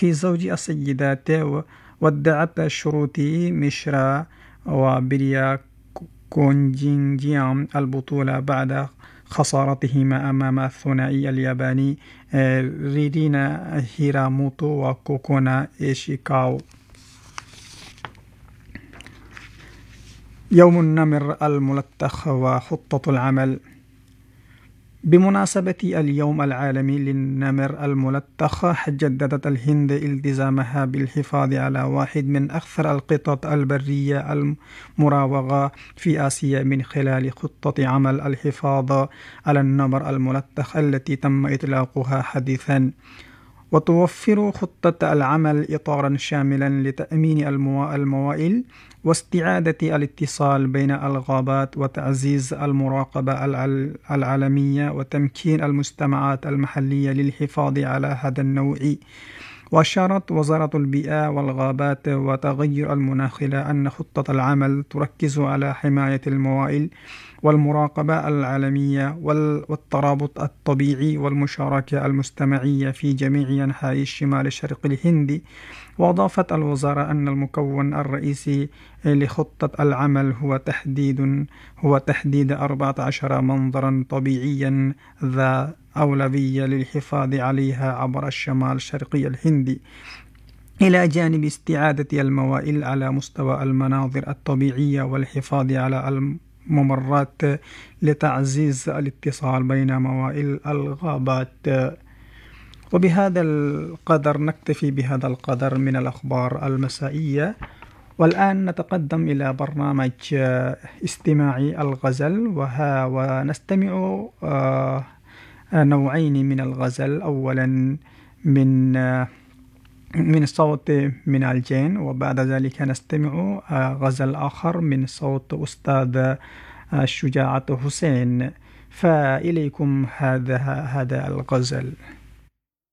وفي زوج السيدات ودعت شروطي مشرا وبريا كونجينجيام البطولة بعد خسارتهما أمام الثنائي الياباني ريرينا هيراموتو وكوكونا إيشيكاوا. يوم النمر الملتخ وخطة العمل. بمناسبة اليوم العالمي للنمر الملتخ، جددت الهند التزامها بالحفاظ على واحد من أكثر القطط البرية المراوغة في آسيا من خلال خطة عمل الحفاظ على النمر الملتخ التي تم إطلاقها حديثا. وتوفر خطة العمل إطارا شاملا لتأمين الموائل واستعادة الاتصال بين الغابات وتعزيز المراقبة العالمية وتمكين المجتمعات المحلية للحفاظ على هذا النوع. وأشارت وزارة البيئة والغابات وتغير المناخ إلى أن خطة العمل تركز على حماية الموائل والمراقبة العالمية والترابط الطبيعي والمشاركة المجتمعية في جميع أنحاء الشمال الشرقي الهندي. وأضافت الوزارة أن المكون الرئيسي لخطة العمل هو تحديد 14 منظرا طبيعيا ذا أولوية للحفاظ عليها عبر الشمال الشرقي الهندي، إلى جانب استعادة الموائل على مستوى المناظر الطبيعية والحفاظ على الممرات لتعزيز الاتصال بين موائل الغابات. وبهذا القدر نكتفي بهذا القدر من الأخبار المسائية، والآن نتقدم إلى برنامج استماعي الغزل، ونستمع نوعين من الغزل، أولا من صوت من الجين، وبعد ذلك نستمع غزل آخر من صوت أستاذ شجاعة حسين. فإليكم هذا الغزل.